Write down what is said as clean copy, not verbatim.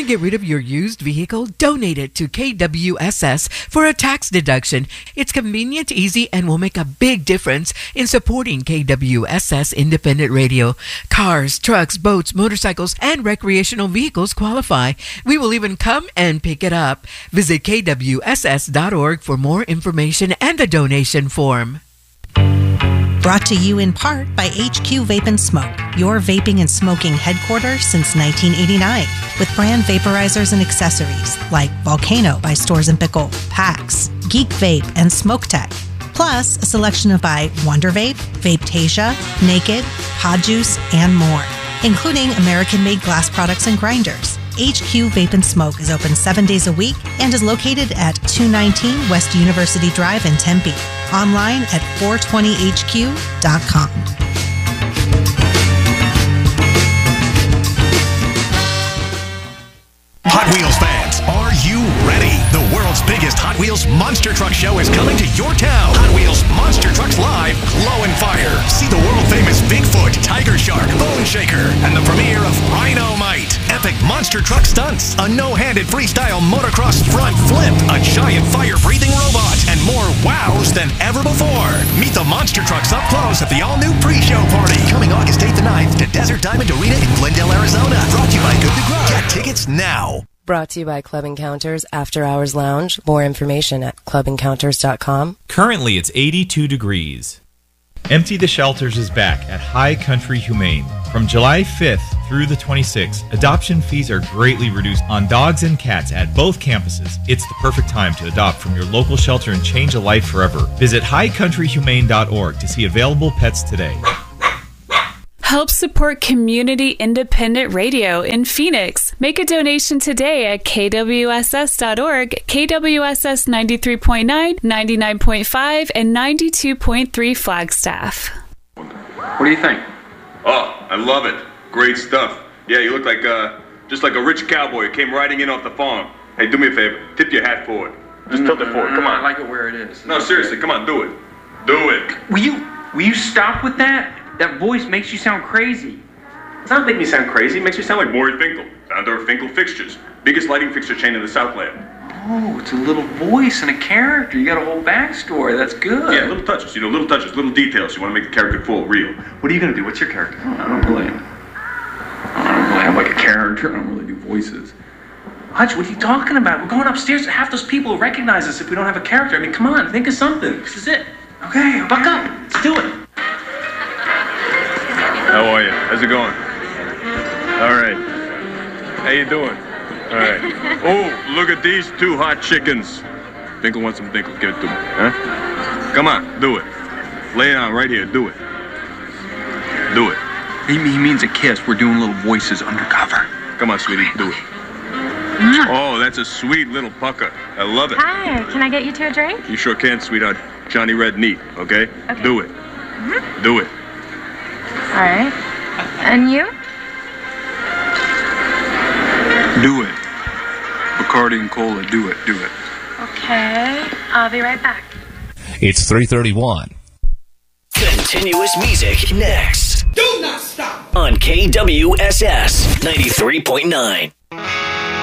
get rid of your used vehicle? Donate it to KWSS for a tax deduction. It's convenient, easy, and will make a big difference in supporting KWSS Independent Radio. Cars, trucks, boats, motorcycles, and recreational vehicles qualify. We will even come and pick it up. Visit kwss.org for more information and a donation form. Brought to you in part by HQ Vape and Smoke, your vaping and smoking headquarters since 1989, with brand vaporizers and accessories like Volcano by Stores & Pickle, PAX, Geek Vape, and Smoke Tech. Plus, a selection of by Wonder Vape, Vapetasia, Naked, Pod Juice, and more, including American-made glass products and grinders. HQ Vape and Smoke is open 7 days a week and is located at 219 West University Drive in Tempe. Online at 420hq.com. Hot Wheels fans, are you ready? The world's biggest Hot Wheels Monster Truck Show is coming to your town. Hot Wheels Monster Trucks Live, Glow and Fire. See the world-famous Bigfoot, Tiger Shark, Bone Shaker, and the premiere of Rhino-Mite. Epic monster truck stunts, a no-handed freestyle motocross front flip, a giant fire-breathing robot, and more wows than ever before. Meet the monster trucks up close at the all-new pre-show party. Coming August 8th and 9th to Desert Diamond Arena in Glendale, Arizona. Brought to you by Good to Grow. Get tickets now. Brought to you by Club Encounters After Hours Lounge. More information at clubencounters.com. Currently, it's 82 degrees. Empty the Shelters is back at High Country Humane. From July 5th through the 26th, adoption fees are greatly reduced on dogs and cats at both campuses. It's the perfect time to adopt from your local shelter and change a life forever. Visit highcountryhumane.org to see available pets today. Help support community independent radio in Phoenix. Make a donation today at kwss.org, KWSS 93.9, 99.5, and 92.3 Flagstaff. What do you think? Oh, I love it. Great stuff. Yeah, you look like just like a rich cowboy who came riding in off the farm. Hey, do me a favor. Tip your hat forward. Just tilt it forward. Come on. I like it where it is. No, seriously. Come on. Do it. Do it. Will you stop with that? That voice makes you sound crazy. It's not making me sound crazy. It makes me sound like Maury Finkel, founder of Finkel Fixtures, biggest lighting fixture chain in the Southland. Oh, it's a little voice and a character. You got a whole backstory. That's good. Yeah, little touches. Little touches, little details. You want to make the character full, real. What are you going to do? What's your character? I don't really have like a character. I don't really do voices. Hutch, what are you talking about? We're going upstairs. Half those people will recognize us if we don't have a character. I mean, come on. Think of something. This is it. Okay. Buck up. Let's do it. How are you? How's it going? All right. How you doing? All right. Oh, look at these two hot chickens. Finkel wants some Finkel. Give it to me. Huh? Come on, do it. Lay it on right here. Do it. Do it. He means a kiss. We're doing little voices undercover. Come on, sweetie. Do it. Oh, that's a sweet little pucker. I love it. Hi. Can I get you two a drink? You sure can, sweetheart. Johnny Red Neat, okay? Do it. Mm-hmm. Do it. All right. And you? Do it. Bacardi and cola, do it. Okay. I'll be right back. It's 3:31. Continuous music next. Do not stop. On KWSS 93.9.